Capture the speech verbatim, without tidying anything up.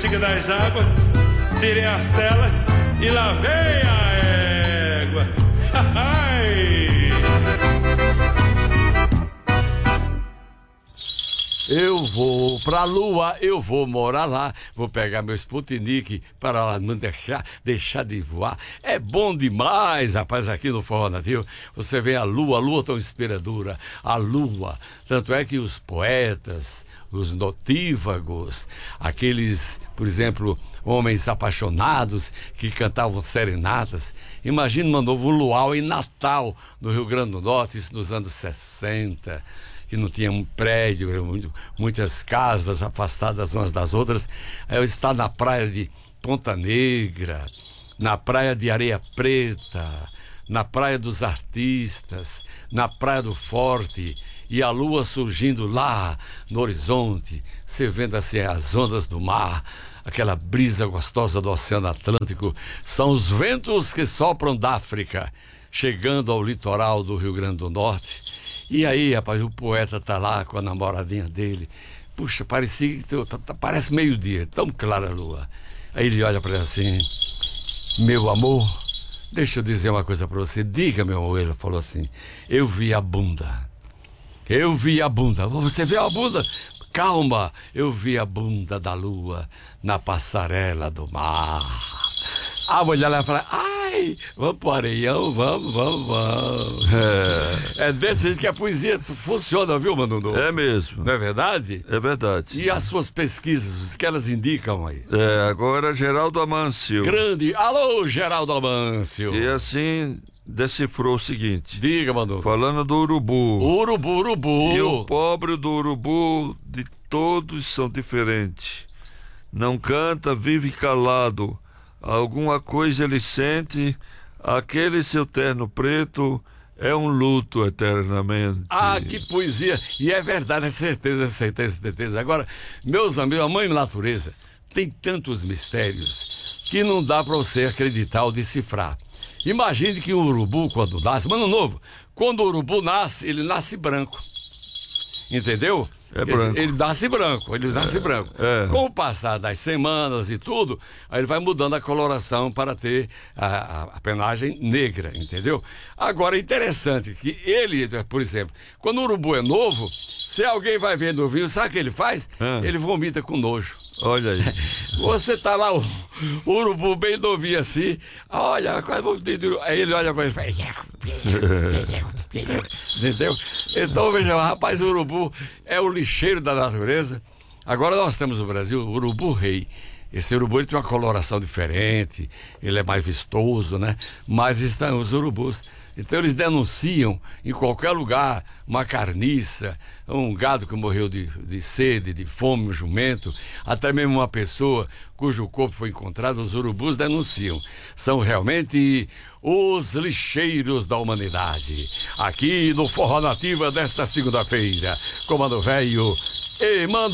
cantiga das águas, tirei a cela e lavei a égua. Eu vou pra lua, eu vou morar lá, vou pegar meu Sputnik para lá não deixar, deixar de voar. É bom demais, rapaz, aqui no Forró Nativo. Você vê a lua, a lua tão inspiradora, a lua. Tanto é que os poetas, os notívagos, aqueles, por exemplo, homens apaixonados que cantavam serenatas. Imagina uma novo luau em Natal, no Rio Grande do Norte, isso nos anos sessenta. Que não tinha um prédio, muitas casas afastadas umas das outras. Eu estava na praia de Ponta Negra, na praia de Areia Preta, na praia dos Artistas, na praia do Forte, e a lua surgindo lá no horizonte, você vendo assim as ondas do mar, aquela brisa gostosa do Oceano Atlântico. São os ventos que sopram da África, chegando ao litoral do Rio Grande do Norte. E aí, rapaz, o poeta tá lá com a namoradinha dele. Puxa, parecia que parece meio-dia, tão clara a lua. Aí ele olha para ela assim: meu amor, deixa eu dizer uma coisa para você. Diga, meu amor. Ele falou assim: eu vi a bunda. Eu vi a bunda. Você viu a bunda? Calma, eu vi a bunda da lua na passarela do mar. A mulher lá fala: ai, vamos pro areião, vamos, vamos, vamos. É, é desse jeito que a poesia funciona, viu, Manu? É mesmo. Não é verdade? É verdade. E as suas pesquisas, o que elas indicam aí? É, agora Geraldo Amâncio. Grande, alô, Geraldo Amâncio. E assim decifrou o seguinte. Diga, Manu. Falando do urubu. Urubu, urubu. E o pobre do urubu, de todos são diferentes. Não canta, vive calado. Alguma coisa ele sente, aquele seu terno preto é um luto eternamente. Ah, que poesia! E é verdade, é certeza, é certeza, é certeza. Agora, meus amigos, a mãe natureza tem tantos mistérios que não dá para você acreditar ou decifrar. Imagine que o urubu, quando nasce, mano novo, quando o urubu nasce, ele nasce branco. Entendeu? É Quer branco. dizer, ele nasce branco, ele nasce é, branco. É. Com o passar das semanas e tudo, aí ele vai mudando a coloração para ter a, a, a penagem negra, entendeu? Agora, é interessante que ele, por exemplo, quando o urubu é novo, se alguém vai ver no vinho, sabe o que ele faz? Ah. Ele vomita com nojo. Olha aí. Você tá lá, o, o urubu bem novinho assim, olha, aí ele olha para ele e faz... Entendeu? Então, veja, rapaz, o urubu é o lixeiro da natureza. Agora nós temos no Brasil o urubu-rei. Esse urubu ele tem uma coloração diferente, ele é mais vistoso, né? Mas estão os urubus. Então eles denunciam em qualquer lugar uma carniça, um gado que morreu de, de sede, de fome, um jumento, até mesmo uma pessoa cujo corpo foi encontrado, os urubus denunciam. São realmente os lixeiros da humanidade. Aqui no Forró Nativa desta segunda-feira, Comando Velho e Mando